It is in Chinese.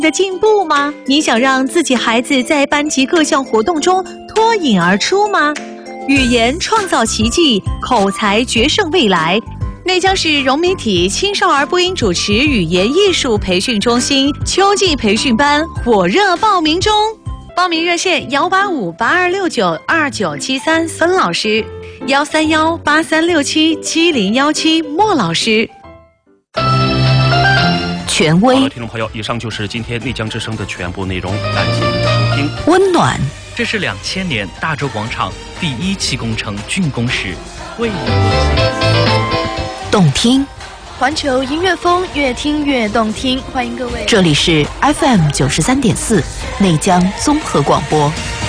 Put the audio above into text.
的进步吗？你想让自己孩子在班级各项活动中脱颖而出吗？语言创造奇迹，口才决胜未来。内江市融媒体青少儿播音主持语言艺术培训中心秋季培训班火热报名中，报名热线18582692973孙老师，13183677017莫老师。 权威。 好的，听众朋友，以上就是今天内江之声的全部内容，感谢您的收听。 温暖。 这是2000年大洲广场第1期工程竣工时，为你动听。 环球音乐风，越听越动听。欢迎各位， 这里是 FM 93.4内江综合广播。